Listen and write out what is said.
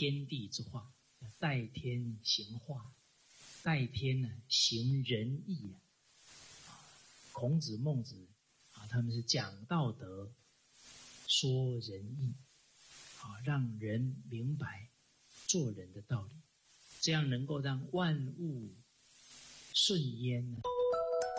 天地之化，代天行化，代天呢行仁义孔子、孟子他们是讲道德、说仁义让人明白做人的道理，这样能够让万物顺焉呢。